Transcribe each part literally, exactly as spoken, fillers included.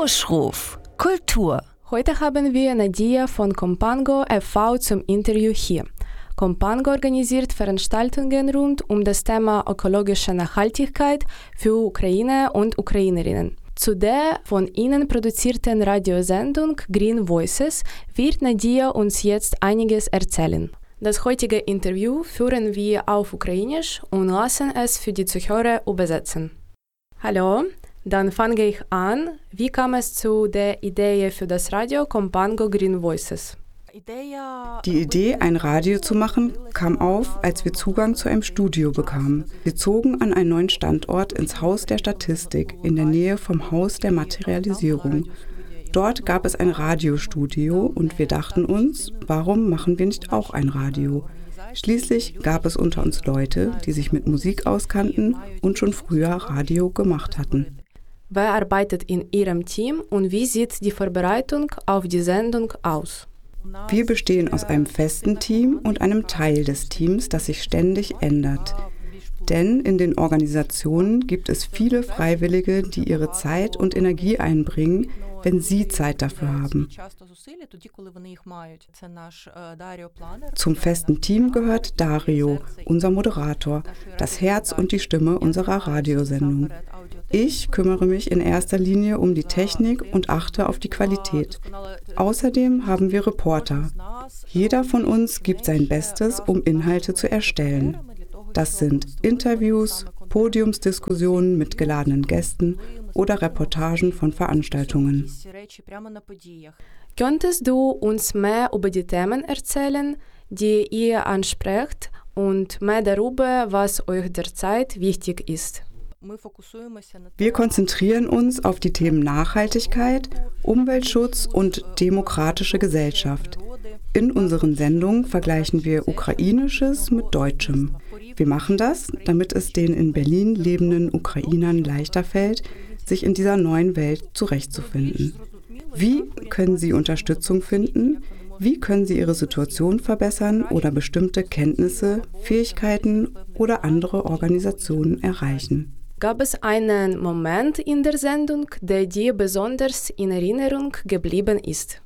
Lauschruf Kultur. Heute haben wir Nadia von Compango e V zum Interview hier. Compango organisiert Veranstaltungen rund um das Thema ökologische Nachhaltigkeit für Ukraine und Ukrainerinnen. Zu der von ihnen produzierten Radiosendung Green Voices wird Nadia uns jetzt einiges erzählen. Das heutige Interview führen wir auf Ukrainisch und lassen es für die Zuhörer übersetzen. Hallo, dann fange ich an. Wie kam es zu der Idee für das Radio Compango Green Voices? Die Idee, ein Radio zu machen, kam auf, als wir Zugang zu einem Studio bekamen. Wir zogen an einen neuen Standort ins Haus der Statistik in der Nähe vom Haus der Materialisierung. Dort gab es ein Radiostudio und wir dachten uns, warum machen wir nicht auch ein Radio? Schließlich gab es unter uns Leute, die sich mit Musik auskannten und schon früher Radio gemacht hatten. Wer arbeitet in Ihrem Team und wie sieht die Vorbereitung auf die Sendung aus? Wir bestehen aus einem festen Team und einem Teil des Teams, das sich ständig ändert. Denn in den Organisationen gibt es viele Freiwillige, die ihre Zeit und Energie einbringen, wenn sie Zeit dafür haben. Zum festen Team gehört Dario, unser Moderator, das Herz und die Stimme unserer Radiosendung. Ich kümmere mich in erster Linie um die Technik und achte auf die Qualität. Außerdem haben wir Reporter. Jeder von uns gibt sein Bestes, um Inhalte zu erstellen. Das sind Interviews, Podiumsdiskussionen mit geladenen Gästen oder Reportagen von Veranstaltungen. Könntest du uns mehr über die Themen erzählen, die ihr ansprecht, und mehr darüber, was euch derzeit wichtig ist? Wir konzentrieren uns auf die Themen Nachhaltigkeit, Umweltschutz und demokratische Gesellschaft. In unseren Sendungen vergleichen wir Ukrainisches mit Deutschem. Wir machen das, damit es den in Berlin lebenden Ukrainern leichter fällt, sich in dieser neuen Welt zurechtzufinden. Wie können sie Unterstützung finden? Wie können sie ihre Situation verbessern oder bestimmte Kenntnisse, Fähigkeiten oder andere Organisationen erreichen? Gab es einen Moment in der Sendung, der dir besonders in Erinnerung geblieben ist?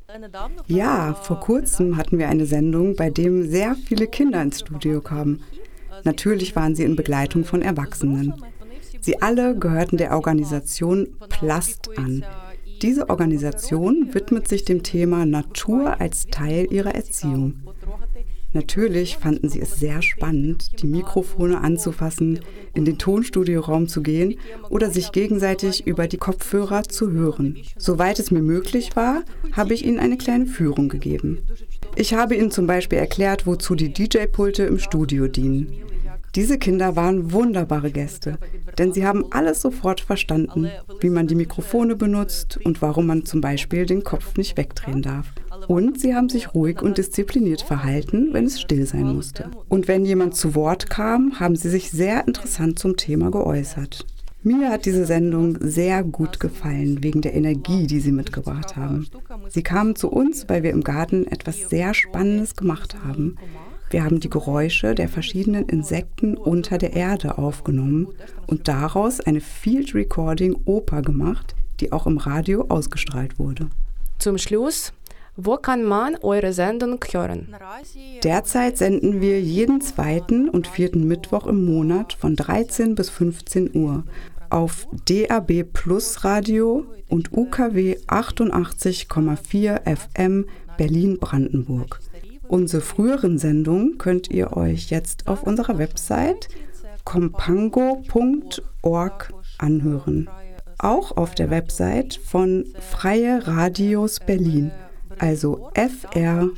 Ja, vor kurzem hatten wir eine Sendung, bei der sehr viele Kinder ins Studio kamen. Natürlich waren sie in Begleitung von Erwachsenen. Sie alle gehörten der Organisation Plast an. Diese Organisation widmet sich dem Thema Natur als Teil ihrer Erziehung. Natürlich fanden sie es sehr spannend, die Mikrofone anzufassen, in den Tonstudioraum zu gehen oder sich gegenseitig über die Kopfhörer zu hören. Soweit es mir möglich war, habe ich ihnen eine kleine Führung gegeben. Ich habe ihnen zum Beispiel erklärt, wozu die D J-Pulte im Studio dienen. Diese Kinder waren wunderbare Gäste, denn sie haben alles sofort verstanden, wie man die Mikrofone benutzt und warum man zum Beispiel den Kopf nicht wegdrehen darf. Und sie haben sich ruhig und diszipliniert verhalten, wenn es still sein musste. Und wenn jemand zu Wort kam, haben sie sich sehr interessant zum Thema geäußert. Mir hat diese Sendung sehr gut gefallen, wegen der Energie, die sie mitgebracht haben. Sie kamen zu uns, weil wir im Garten etwas sehr Spannendes gemacht haben. Wir haben die Geräusche der verschiedenen Insekten unter der Erde aufgenommen und daraus eine Field Recording Oper gemacht, die auch im Radio ausgestrahlt wurde. Zum Schluss, wo kann man eure Sendung hören? Derzeit senden wir jeden zweiten und vierten Mittwoch im Monat von dreizehn bis fünfzehn Uhr auf D A B Plus Radio und U K W achtundachtzig Komma vier F M Berlin-Brandenburg. Unsere früheren Sendungen könnt ihr euch jetzt auf unserer Website compango punkt org anhören. Auch auf der Website von Freie Radios Berlin, also f r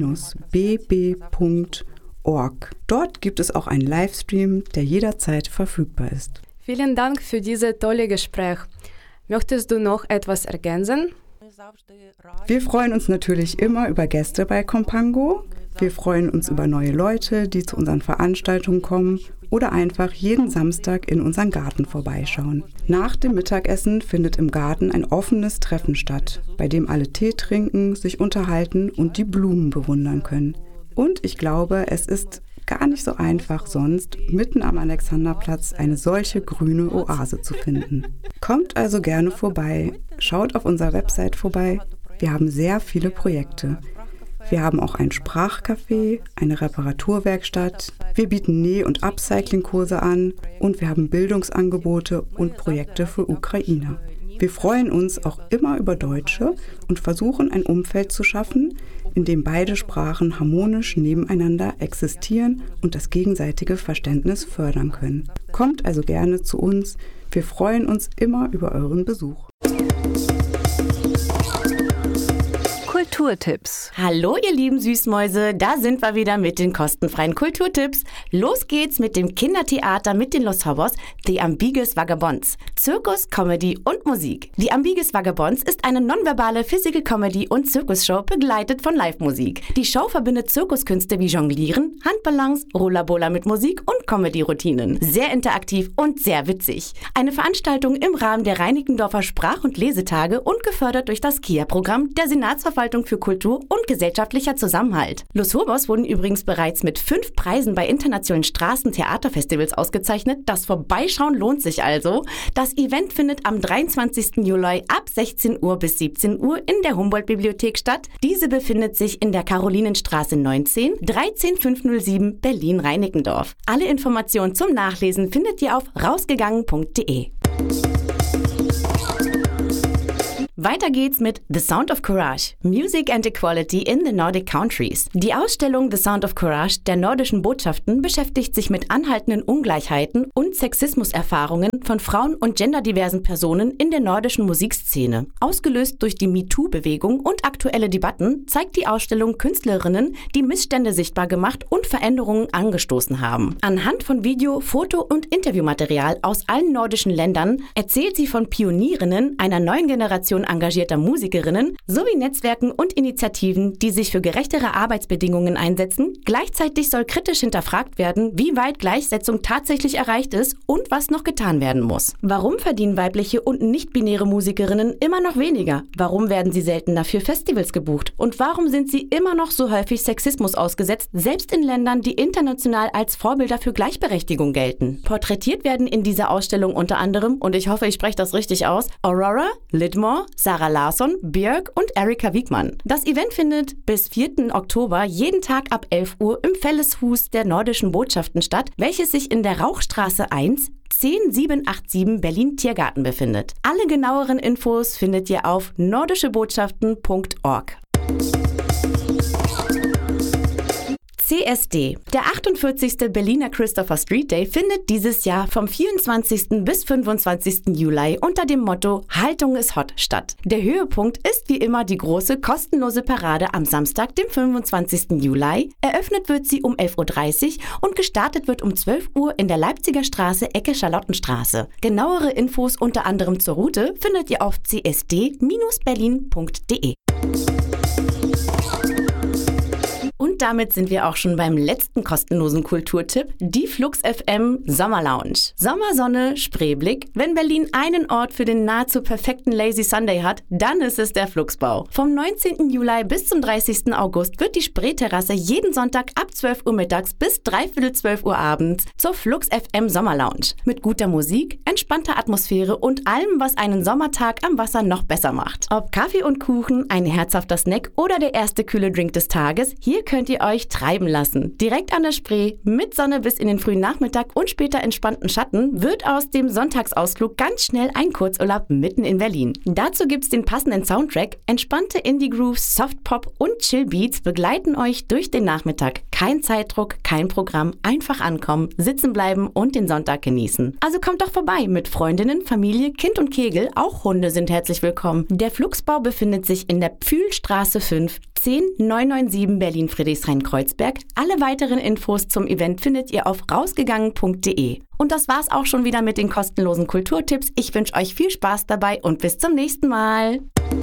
b b punkt org. Dort gibt es auch einen Livestream, der jederzeit verfügbar ist. Vielen Dank für dieses tolle Gespräch. Möchtest du noch etwas ergänzen? Wir freuen uns natürlich immer über Gäste bei Compango. Wir freuen uns über neue Leute, die zu unseren Veranstaltungen kommen oder einfach jeden Samstag in unseren Garten vorbeischauen. Nach dem Mittagessen findet im Garten ein offenes Treffen statt, bei dem alle Tee trinken, sich unterhalten und die Blumen bewundern können. Und ich glaube, es ist gar nicht so einfach, sonst mitten am Alexanderplatz eine solche grüne Oase zu finden. Kommt also gerne vorbei, schaut auf unserer Website vorbei. Wir haben sehr viele Projekte. Wir haben auch ein Sprachcafé, eine Reparaturwerkstatt, wir bieten Näh- und Upcycling-Kurse an und wir haben Bildungsangebote und Projekte für Ukrainer. Wir freuen uns auch immer über Deutsche und versuchen ein Umfeld zu schaffen, in dem beide Sprachen harmonisch nebeneinander existieren und das gegenseitige Verständnis fördern können. Kommt also gerne zu uns, wir freuen uns immer über euren Besuch. Kulturtipps. Hallo ihr lieben Süßmäuse, da sind wir wieder mit den kostenfreien Kulturtipps. Los geht's mit dem Kindertheater mit den Los Hobos, The Ambiguous Vagabonds. Zirkus, Comedy und Musik. The Ambiguous Vagabonds ist eine nonverbale Physical Comedy und Zirkusshow, begleitet von Live-Musik. Die Show verbindet Zirkuskünste wie Jonglieren, Handbalance, Rollabola mit Musik und Comedy-Routinen. Sehr interaktiv und sehr witzig. Eine Veranstaltung im Rahmen der Reinickendorfer Sprach- und Lesetage und gefördert durch das K I A-Programm der Senatsverwaltung für Kultur und gesellschaftlicher Zusammenhalt. Los Hobos wurden übrigens bereits mit fünf Preisen bei internationalen Straßentheaterfestivals ausgezeichnet. Das Vorbeischauen lohnt sich also. Das Event findet am dreiundzwanzigsten Juli ab sechzehn Uhr bis siebzehn Uhr in der Humboldt-Bibliothek statt. Diese befindet sich in der Karolinenstraße neunzehn, dreizehn fünfhundertsieben Berlin-Reinickendorf. Alle Informationen zum Nachlesen findet ihr auf rausgegangen punkt de. Weiter geht's mit The Sound of Courage, Music and Equality in the Nordic Countries. Die Ausstellung The Sound of Courage der nordischen Botschaften beschäftigt sich mit anhaltenden Ungleichheiten und Sexismuserfahrungen von Frauen und genderdiversen Personen in der nordischen Musikszene. Ausgelöst durch die MeToo-Bewegung und aktuelle Debatten zeigt die Ausstellung Künstlerinnen, die Missstände sichtbar gemacht und Veränderungen angestoßen haben. Anhand von Video-, Foto- und Interviewmaterial aus allen nordischen Ländern erzählt sie von Pionierinnen einer neuen Generation engagierter Musikerinnen sowie Netzwerken und Initiativen, die sich für gerechtere Arbeitsbedingungen einsetzen. Gleichzeitig soll kritisch hinterfragt werden, wie weit Gleichsetzung tatsächlich erreicht ist und was noch getan werden muss. Warum verdienen weibliche und nicht-binäre Musikerinnen immer noch weniger? Warum werden sie seltener für Festivals gebucht? Und warum sind sie immer noch so häufig Sexismus ausgesetzt, selbst in Ländern, die international als Vorbilder für Gleichberechtigung gelten? Porträtiert werden in dieser Ausstellung unter anderem, und ich hoffe, ich spreche das richtig aus, Aurora, Lidmore, Sarah Larsson, Björk und Erika Wiegmann. Das Event findet bis vierten Oktober jeden Tag ab elf Uhr im Felleshus der nordischen Botschaften statt, welches sich in der Rauchstraße eins, zehn sieben acht sieben Berlin-Tiergarten befindet. Alle genaueren Infos findet ihr auf nordischebotschaften punkt org. C S D. Der achtundvierzigste Berliner Christopher Street Day findet dieses Jahr vom vierundzwanzigsten bis fünfundzwanzigsten Juli unter dem Motto Haltung ist hot statt. Der Höhepunkt ist wie immer die große kostenlose Parade am Samstag, dem fünfundzwanzigsten Juli. Eröffnet wird sie um elf Uhr dreißig und gestartet wird um zwölf Uhr in der Leipziger Straße, Ecke Charlottenstraße. Genauere Infos unter anderem zur Route findet ihr auf c s d Bindestrich berlin punkt de. Und damit sind wir auch schon beim letzten kostenlosen Kulturtipp, die Flux F M Sommerlounge. Sommersonne, Spreeblick. Wenn Berlin einen Ort für den nahezu perfekten Lazy Sunday hat, dann ist es der Fluxbau. Vom neunzehnten Juli bis zum dreißigsten August wird die Spreeterrasse jeden Sonntag ab zwölf Uhr mittags bis dreiviertel zwölf Uhr abends zur Flux F M Sommerlounge. Mit guter Musik, entspannter Atmosphäre und allem, was einen Sommertag am Wasser noch besser macht. Ob Kaffee und Kuchen, ein herzhafter Snack oder der erste kühle Drink des Tages, hier könnt ihr euch treiben lassen. Direkt an der Spree, mit Sonne bis in den frühen Nachmittag und später entspannten Schatten, wird aus dem Sonntagsausflug ganz schnell ein Kurzurlaub mitten in Berlin. Dazu gibt's den passenden Soundtrack. Entspannte Indie-Grooves, Softpop und Chill-Beats begleiten euch durch den Nachmittag. Kein Zeitdruck, kein Programm, einfach ankommen, sitzen bleiben und den Sonntag genießen. Also kommt doch vorbei mit Freundinnen, Familie, Kind und Kegel. Auch Hunde sind herzlich willkommen. Der Fluxbau befindet sich in der Pfühlstraße fünf, zehn neunhundertsiebenundneunzig Berlin-Friedrichshain-Kreuzberg. Alle weiteren Infos zum Event findet ihr auf rausgegangen punkt de. Und das war's auch schon wieder mit den kostenlosen Kulturtipps. Ich wünsche euch viel Spaß dabei und bis zum nächsten Mal.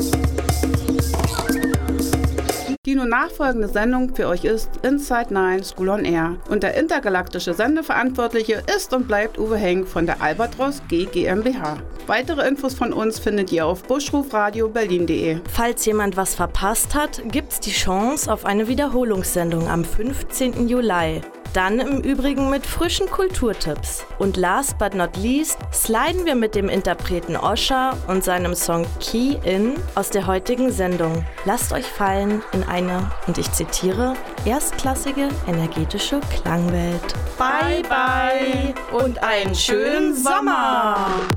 Die nun nachfolgende Sendung für euch ist Inside Nine School on Air. Und der intergalaktische Sendeverantwortliche ist und bleibt Uwe Henk von der Albatros G GmbH. Weitere Infos von uns findet ihr auf buschrufradio berlin punkt de. Falls jemand was verpasst hat, gibt's die Chance auf eine Wiederholungssendung am fünfzehnten Juli. Dann im Übrigen mit frischen Kulturtipps. Und last but not least sliden wir mit dem Interpreten Osher und seinem Song Key In aus der heutigen Sendung. Lasst euch fallen in eine, und ich zitiere, erstklassige energetische Klangwelt. Bye bye und einen schönen Sommer!